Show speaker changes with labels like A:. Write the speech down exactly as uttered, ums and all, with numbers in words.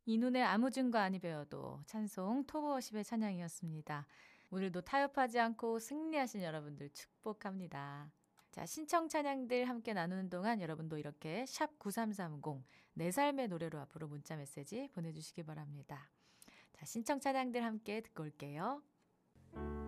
A: 이눈에 아무 증거 아니 배워도 찬송 토브워십의 찬양이었습니다. 오늘도 타협하지 않고 승리하신 여러분들 축복합니다. 자, 신청 찬양들 함께 나누는 동안 여러분도 이렇게 샵 구삼삼공 내 삶의 노래로 앞으로 문자 메시지 보내주시기 바랍니다. 자, 신청 찬양들 함께 듣고 올게요.